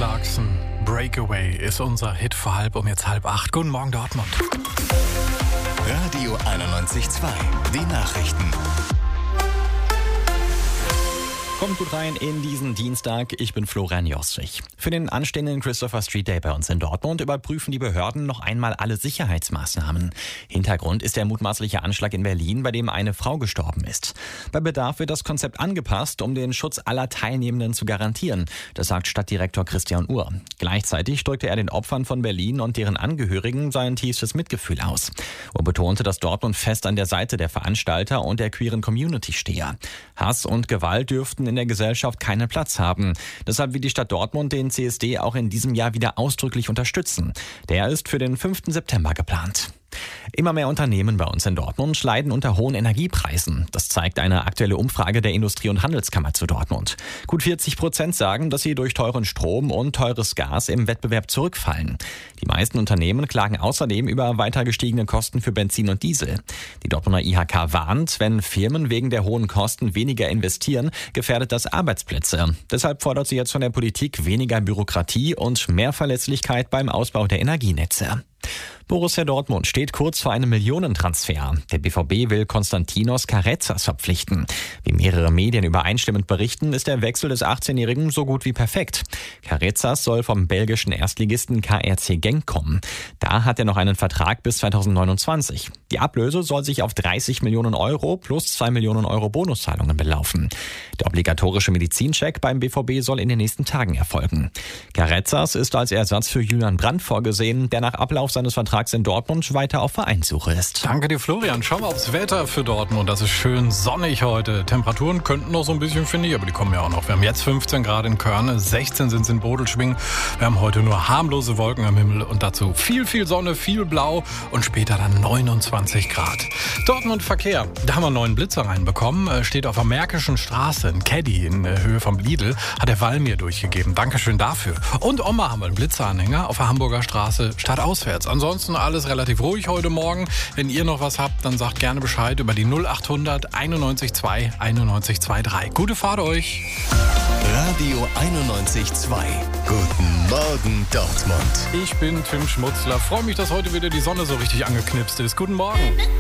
Clarkson. Breakaway ist unser Hit für jetzt halb acht. Guten Morgen, Dortmund. Radio 91.2, die Nachrichten. Kommt gut rein in diesen Dienstag. Ich bin Florian Jostrich. Für den anstehenden Christopher Street Day bei uns in Dortmund überprüfen die Behörden noch einmal alle Sicherheitsmaßnahmen. Hintergrund ist der mutmaßliche Anschlag in Berlin, bei dem eine Frau gestorben ist. Bei Bedarf wird das Konzept angepasst, um den Schutz aller Teilnehmenden zu garantieren. Das sagt Stadtdirektor Christian Uhr. Gleichzeitig drückte er den Opfern von Berlin und deren Angehörigen sein tiefstes Mitgefühl aus. Uhr betonte, dass Dortmund fest an der Seite der Veranstalter und der queeren Community stehe. Hass und Gewalt dürften in der Gesellschaft keinen Platz haben. Deshalb will die Stadt Dortmund den CSD auch in diesem Jahr wieder ausdrücklich unterstützen. Der ist für den 5. September geplant. Immer mehr Unternehmen bei uns in Dortmund leiden unter hohen Energiepreisen. Das zeigt eine aktuelle Umfrage der Industrie- und Handelskammer zu Dortmund. Gut 40% sagen, dass sie durch teuren Strom und teures Gas im Wettbewerb zurückfallen. Die meisten Unternehmen klagen außerdem über weiter gestiegene Kosten für Benzin und Diesel. Die Dortmunder IHK warnt, wenn Firmen wegen der hohen Kosten weniger investieren, gefährdet das Arbeitsplätze. Deshalb fordert sie jetzt von der Politik weniger Bürokratie und mehr Verlässlichkeit beim Ausbau der Energienetze. Borussia Dortmund steht kurz vor einem Millionentransfer. Der BVB will Konstantinos Carrezzas verpflichten. Wie mehrere Medien übereinstimmend berichten, ist der Wechsel des 18-Jährigen so gut wie perfekt. Carrezzas soll vom belgischen Erstligisten KRC Genk kommen. Da hat er noch einen Vertrag bis 2029. Die Ablöse soll sich auf 30 Millionen Euro plus 2 Millionen Euro Bonuszahlungen belaufen. Der obligatorische Medizincheck beim BVB soll in den nächsten Tagen erfolgen. Carrezzas ist als Ersatz für Julian Brandt vorgesehen, der nach Ablauf seines Vertrags in Dortmund weiter auf Vereinssuche ist. Danke dir, Florian. Schauen wir aufs Wetter für Dortmund. Das ist schön sonnig heute. Temperaturen könnten noch so ein bisschen, finde ich, aber die kommen ja auch noch. Wir haben jetzt 15 Grad in Körne, 16 sind es in Bodelschwingh. Wir haben heute nur harmlose Wolken am Himmel und dazu viel Sonne, viel Blau und später dann 29 Grad. Dortmund Verkehr. Da haben wir einen neuen Blitzer reinbekommen. Steht auf der Märkischen Straße, ein Caddy in Höhe vom Lidl, hat der Walmir durchgegeben. Dankeschön dafür. Und Oma haben wir einen Blitzeranhänger auf der Hamburger Straße stadtauswärts. Ansonsten alles relativ ruhig heute Morgen. Wenn ihr noch was habt, dann sagt gerne Bescheid über die 0800 91.2 91.23. Gute Fahrt euch! Radio 91.2. Guten Morgen, Dortmund. Ich bin Tim Schmutzler. Freue mich, dass heute wieder die Sonne so richtig angeknipst ist. Guten Morgen!